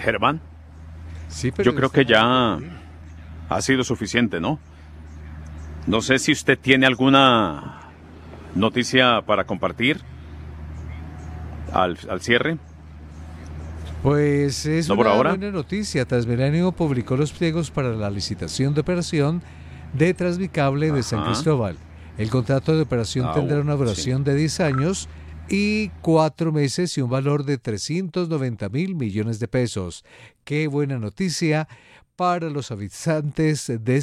Germán, Sí, pero yo creo que ya ha sido suficiente, ¿no? No sé si usted tiene alguna noticia para compartir al cierre. Pues es ¿No por una ahora? buena noticia. Transmilenio publicó los pliegos para la licitación de operación de Transmicable de San Ajá. Cristóbal. El contrato de operación tendrá una Sí. duración de 10 años y 4 meses y un valor de 390.000 millones de pesos. Qué buena noticia para los habitantes de